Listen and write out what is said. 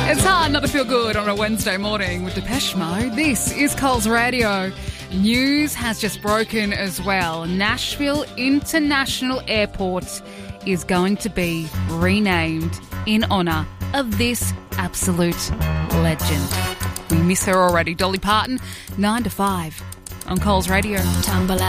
It's hard not to feel good on a Wednesday morning with Depeche Mode. This is Coles Radio. News has just broken as well. Nashville International Airport is going to be renamed in honour of this absolute legend. We miss her already. Dolly Parton, 9 to 5 on Coles Radio. Tumble